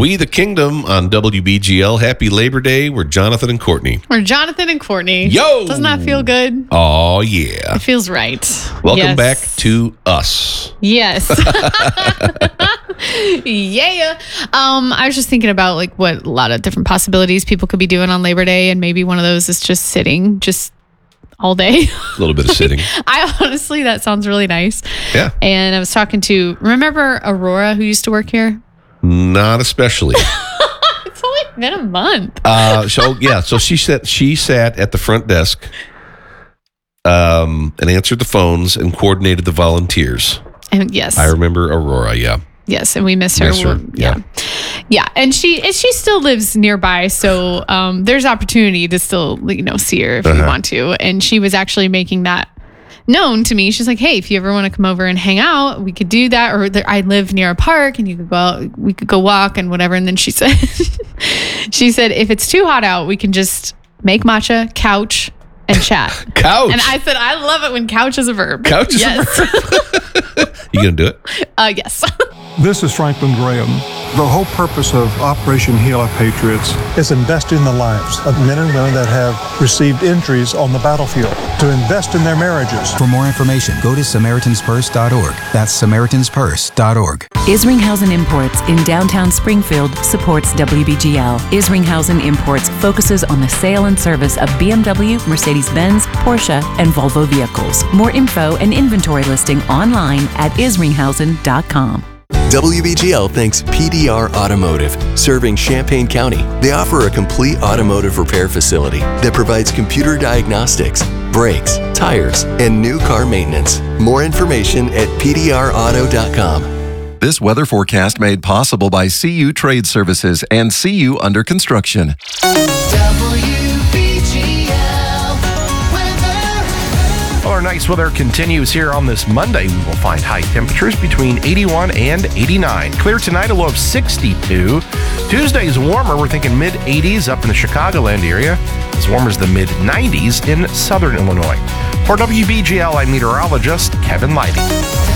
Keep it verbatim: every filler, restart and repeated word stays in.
We the Kingdom on W B G L. Happy Labor Day. We're Jonathan and Courtney. We're Jonathan and Courtney. Yo! Doesn't that feel good? Oh, yeah. It feels right. Welcome yes. back to us. Yes. Yeah. Um, I was just thinking about like what a lot of different possibilities people could be doing on Labor Day, and maybe one of those is just sitting, just all day. A little bit of sitting. I honestly, that sounds really nice. Yeah. And I was talking to, remember Aurora, who used to work here? Not especially. It's only been a month. Uh, so yeah, so she sat. She sat at the front desk, um, and answered the phones and coordinated the volunteers. And yes, I remember Aurora. Yeah. Yes, and we miss her. Miss her, yeah. yeah, yeah, and she and she still lives nearby, so um, there's opportunity to still you know see her if uh-huh. you want to. And she was actually making that known to me. She's like, "Hey, if you ever want to come over and hang out, we could do that. Or there, I live near a park, and you could go out, we could go walk and whatever." And then she said, "She said if it's too hot out, we can just make matcha, couch, and chat." Couch. And I said, "I love it when couch is a verb." Couch is yes. a verb. You gonna do it? Uh, yes. This is Franklin Graham. The whole purpose of Operation Heal Our Patriots is invest in the lives of men and women that have received injuries on the battlefield, to invest in their marriages. For more information, go to Samaritans Purse dot org. That's Samaritans Purse dot org. Isringhausen Imports in downtown Springfield supports W B G L. Isringhausen Imports focuses on the sale and service of B M W, Mercedes-Benz, Porsche, and Volvo vehicles. More info and inventory listing online at isringhausen dot com. W B G L thanks P D R Automotive, serving Champaign County. They offer a complete automotive repair facility that provides computer diagnostics, brakes, tires, and new car maintenance. More information at P D R auto dot com. This weather forecast made possible by C U Trade Services and C U Under Construction. Well, our nice weather continues here on this Monday. We will find high temperatures between eighty-one and eighty-nine. Clear tonight, a low of sixty-two. Tuesday is warmer. We're thinking mid eighties up in the Chicagoland area, as warm as the mid nineties in southern Illinois. For W B G L, I'm meteorologist Kevin Leidy.